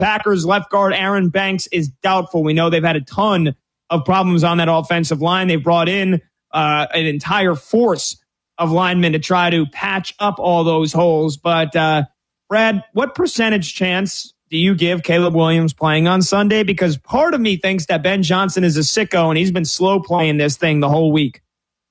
Packers left guard Aaron Banks is doubtful. We know they've had a ton of problems on that offensive line. They've brought in an entire force of linemen to try to patch up all those holes. But, Brad, what percentage chance do you give Caleb Williams playing on Sunday? Because part of me thinks that Ben Johnson is a sicko and he's been slow playing this thing the whole week.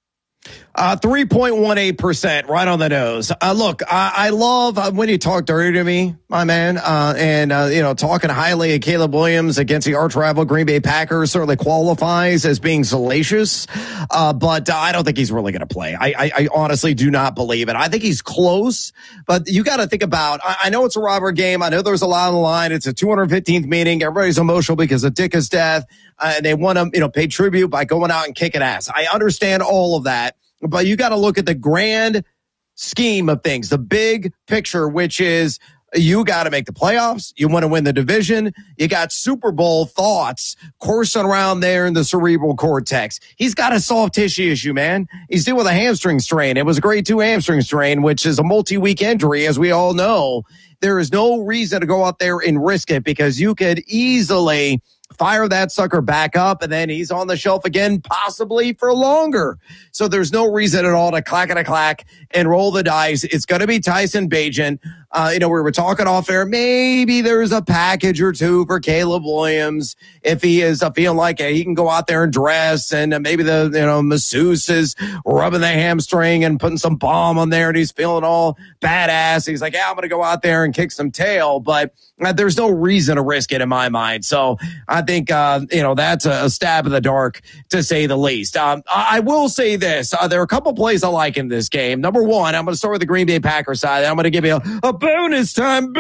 3.18%, right on the nose. Look, I love when you talk dirty to me, my man, and talking highly of Caleb Williams against the arch rival Green Bay Packers certainly qualifies as being salacious, but I don't think he's really going to play. I honestly do not believe it. I think he's close, but you got to think about, I know it's a rivalry game. I know there's a lot on the line. It's a 215th meeting. Everybody's emotional because of Dicka's death, and they want to, pay tribute by going out and kicking ass. I understand all of that. But you got to look at the grand scheme of things, the big picture, which is you got to make the playoffs. You want to win the division. You got Super Bowl thoughts coursing around there in the cerebral cortex. He's got a soft tissue issue, man. He's dealing with a hamstring strain. It was a grade 2 hamstring strain, which is a multi-week injury, as we all know. There is no reason to go out there and risk it because you could easily fire that sucker back up, and then he's on the shelf again, possibly for longer. So there's no reason at all to clack and roll the dice. It's going to be Tyson Bagent. We were talking off air. Maybe there's a package or two for Caleb Williams if he is feeling like he can go out there and dress, and maybe the masseuse is rubbing the hamstring and putting some balm on there, and he's feeling all badass. He's like, I'm going to go out there and kick some tail, but there's no reason to risk it in my mind. So I think that's a stab in the dark to say the least. I will say this: there are a couple plays I like in this game. Number one, I'm going to start with the Green Bay Packers side. I'm going to give you a bonus time,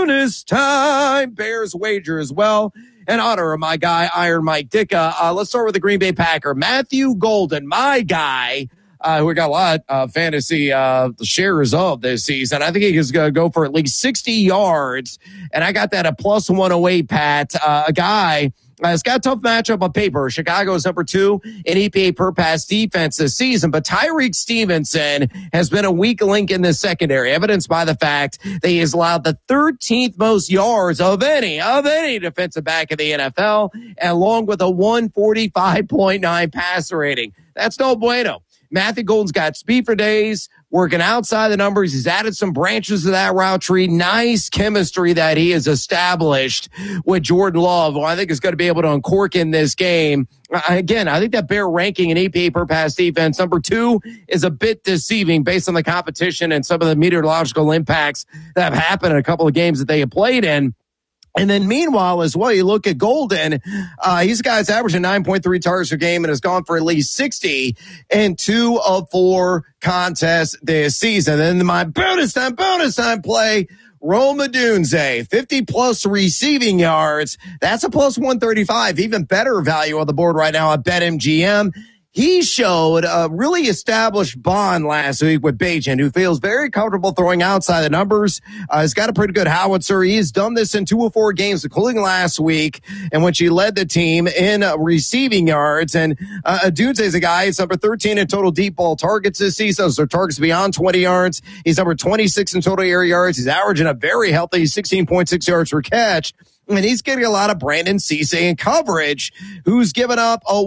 Bears wager as well, in honor of my guy, Iron Mike Dicka. Let's start with the Green Bay Packer. Matthew Golden, my guy, who we got a lot of fantasy shares of this season. I think he's going to go for at least 60 yards, and I got that at plus 108, Pat. A guy it's got a tough matchup on paper. Chicago is number 2 in EPA per pass defense this season, but Tyreek Stevenson has been a weak link in the secondary, evidenced by the fact that he has allowed the 13th most yards of any defensive back in the NFL, along with a 145.9 passer rating. That's no bueno. Matthew Golden's got speed for days, working outside the numbers. He's added some branches to that route tree. Nice chemistry that he has established with Jordan Love, who I think is going to be able to uncork in this game. Again, I think that Bear ranking in EPA per pass defense, number 2, is a bit deceiving based on the competition and some of the meteorological impacts that have happened in a couple of games that they have played in. And then meanwhile, as well, you look at Golden, he's a guy that's averaging 9.3 targets per game and has gone for at least 60 in 2 of 4 contests this season. And my bonus time play, Rome Odunze, 50-plus receiving yards. That's a plus 135, even better value on the board right now at BetMGM. He showed a really established bond last week with Bagent, who feels very comfortable throwing outside the numbers. He's got a pretty good howitzer. He's done this in 2 of 4 games, including last week, in which he led the team in receiving yards. And Odunze is a guy. He's number 13 in total deep ball targets this season. So targets beyond 20 yards. He's number 26 in total air yards. He's averaging a very healthy 16.6 yards per catch. And he's getting a lot of Brandon Cisse in coverage, who's given up a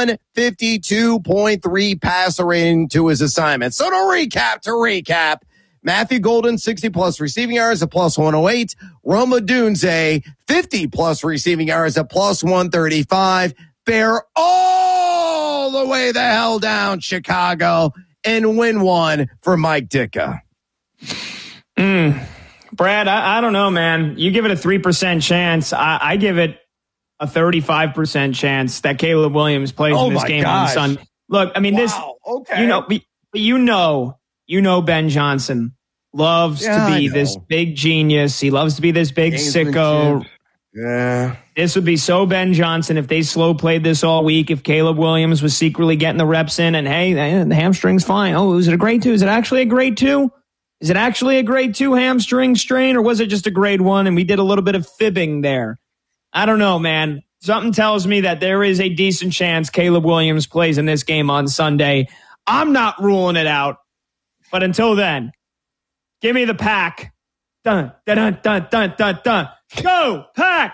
152.3 passer rating to his assignment. So to recap, Matthew Golden, 60-plus receiving yards at plus 108. Rome Odunze, 50-plus receiving yards at plus 135. Bear all the way the hell down, Chicago, and win one for Mike Dicka. Brad, I don't know, man. You give it a 3% chance. I give it a 35% chance that Caleb Williams plays in this game on Sunday. Look, I mean, you know, Ben Johnson loves to be this big genius. He loves to be this big sicko. Yeah. This would be so Ben Johnson if they slow played this all week, if Caleb Williams was secretly getting the reps in and, hey, the hamstring's fine. Oh, is it a grade 2? Is it actually a grade 2? Is it actually a grade 2 hamstring strain, or was it just a grade 1 and we did a little bit of fibbing there? I don't know, man. Something tells me that there is a decent chance Caleb Williams plays in this game on Sunday. I'm not ruling it out. But until then, give me the pack. dun, dun, dun, dun, dun, dun. Go, Pack!